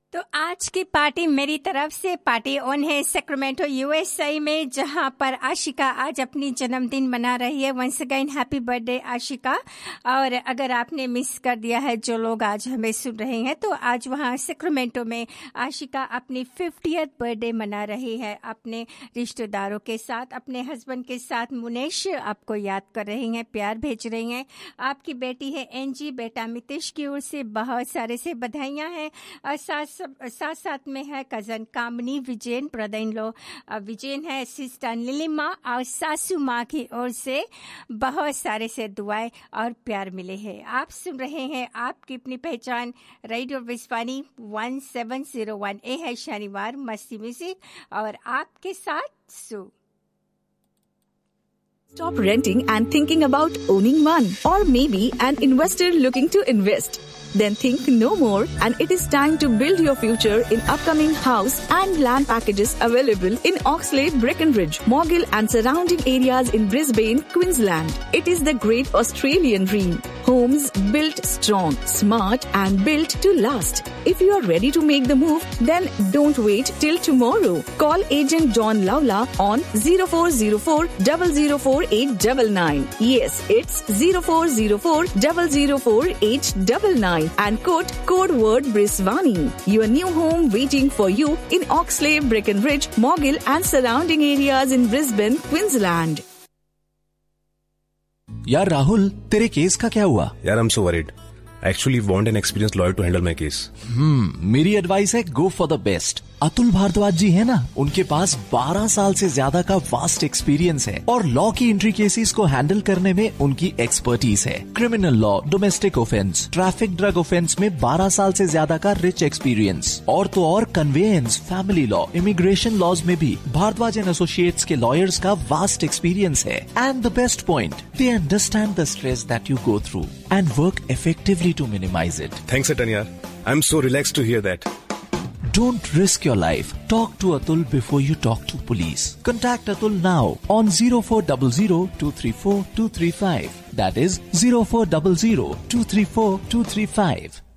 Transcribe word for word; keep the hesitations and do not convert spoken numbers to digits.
तो आज की पार्टी मेरी तरफ से पार्टी ऑन है सैक्रामेंटो यूएसए में, जहां पर आशिका आज अपनी जन्मदिन मना रही है। Once again happy birthday Ashika. और अगर आपने मिस कर दिया है, जो लोग आज हमें सुन रहे हैं, तो आज वहां सैक्रामेंटो में आशिका अपनी फिफ्टियथ बर्थडे मना रही है अपने रिश्तेदारों के साथ, अपने हस्बैंड के साथ। मुनेश आपको याद कर रही हैं, प्यार भेज रही हैं। आपकी बेटी है एनजी, बेटा मितेश की ओर से बहुत सारे से बधाइयाँ हैं। साथ साथ साथ में है cousin Kamini Vijayan, brother in law Vijayan है, सिस्टर नीलिमा और सासू माँ की ओर से बहुत सारे से दुआएं और प्यार मिले हैं। आप सुन रहे हैं आपकी अपनी पहचान radio विस्वानी one seven zero one. ए है शनिवार मस्ती म्यूजिक और आपके साथ सु। Stop renting and thinking about owning one, or maybe an investor looking to invest. Then think no more, and it is time to build your future in upcoming house and land packages available in Oxlade, Breckenridge, Morgill and surrounding areas in Brisbane, Queensland. It is the great Australian dream. Homes built strong, smart and built to last. If you are ready to make the move, then don't wait till tomorrow. Call agent John Lawla on zero four zero four, zero zero four eight nine nine. Yes, it's zero four zero four, zero zero four eight nine nine. And quote code word Brisvani. Your new home waiting for you in Oxlade, Breckenridge, Morgill and surrounding areas in Brisbane, Queensland. यार राहुल, तेरे case का क्या हुआ? यार I'm so worried. I actually want an experienced lawyer to handle my case. हम्म मेरी advice है go for the best. Atul Bhardwaj जी है ना, उनके पास बारह साल से ज्यादा का वास्ट एक्सपीरियंस है और लॉ की एंट्री केसेस को हैंडल करने में उनकी एक्सपर्टीज है। Criminal law, domestic offence, traffic, drug offence में बारह साल से ज्यादा का रिच एक्सपीरियंस। और तो और conveyance, family law, immigration laws में भी भारद्वाज एंड एसोसिएट्स के लॉयर्स का वास्ट एक्सपीरियंस है। And the best point, they understand the stress that you go through and work effectively to minimize it. Thanks, Atanya. I'm so relaxed to hear that. Don't risk your life. Talk to Atul before you talk to police. Contact Atul now on zero four zero zero two three four two three five. That is zero four zero zero two three four two three five.